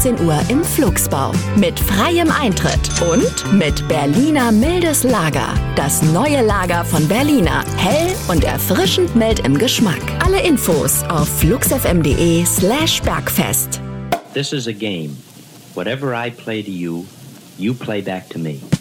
19 Uhr im Flugsbau. Mit freiem Eintritt und mit Berliner mildes Lager. Das neue Lager von Berliner. Hell und erfrischend mild im Geschmack. Alle Infos auf fluxfm.de/Bergfest. This is a game. Whatever I play to you, you play back to me.